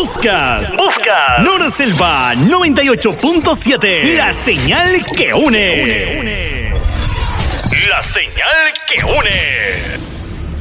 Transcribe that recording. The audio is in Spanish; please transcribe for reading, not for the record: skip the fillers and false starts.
Buscas Nora Selva 98.7. La señal que une. La señal que une.